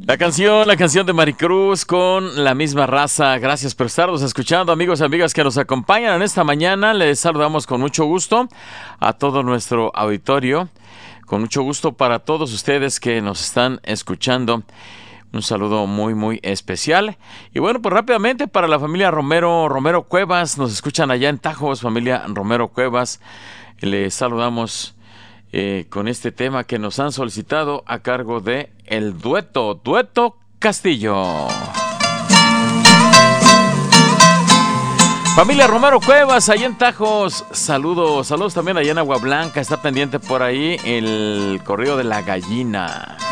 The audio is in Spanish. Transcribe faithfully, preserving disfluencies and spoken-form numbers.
La canción, la canción de Maricruz con La Misma Raza. Gracias por estarnos escuchando, amigos y amigas que nos acompañan en esta mañana. Les saludamos con mucho gusto a todo nuestro auditorio. Con mucho gusto para todos ustedes que nos están escuchando. Un saludo muy, muy especial. Y bueno, pues rápidamente para la familia Romero, Romero Cuevas. Nos escuchan allá en Tajos, familia Romero Cuevas. Les saludamos eh, con este tema que nos han solicitado a cargo de el dueto, Dueto Castillo. Familia Romero Cuevas, allá en Tajos, saludos, saludos también allá en Agua Blanca, está pendiente por ahí el correo de la gallina.